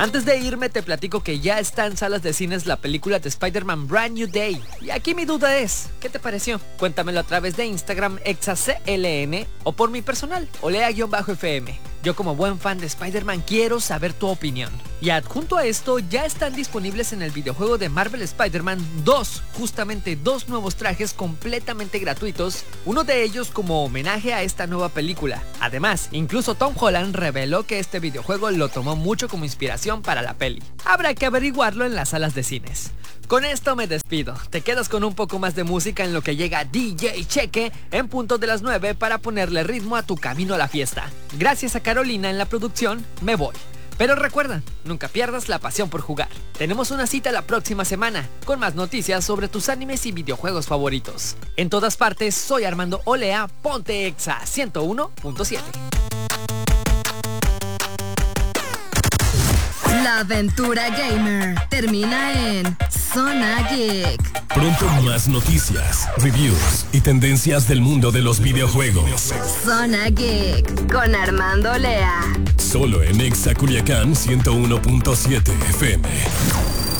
Antes de irme te platico que ya está en salas de cines la película de Spider-Man Brand New Day. Y aquí mi duda es, ¿qué te pareció? Cuéntamelo a través de Instagram exacln o por mi personal, olea_fm. Yo como buen fan de Spider-Man quiero saber tu opinión. Y adjunto a esto ya están disponibles en el videojuego de Marvel Spider-Man justamente dos nuevos trajes completamente gratuitos, uno de ellos como homenaje a esta nueva película. Además, incluso Tom Holland reveló que este videojuego lo tomó mucho como inspiración para la peli. Habrá que averiguarlo en las salas de cines. Con esto me despido, te quedas con un poco más de música en lo que llega DJ Cheque en punto de las 9 para ponerle ritmo a tu camino a la fiesta. Gracias a Carolina en la producción, me voy. Pero recuerda, nunca pierdas la pasión por jugar. Tenemos una cita la próxima semana con más noticias sobre tus animes y videojuegos favoritos. En todas partes, soy Armando Olea, ponte Exa 101.7. La aventura gamer termina en Zona Geek. Pronto más noticias, reviews y tendencias del mundo de los videojuegos. Zona Geek con Armando Olea. Solo en Exa Culiacán 101.7 FM.